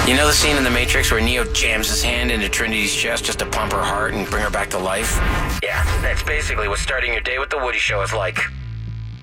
You know the scene in The Matrix where Neo jams his hand into Trinity's chest just to pump her heart and bring her back to life? Yeah, that's basically what starting your day with The Woody Show is like.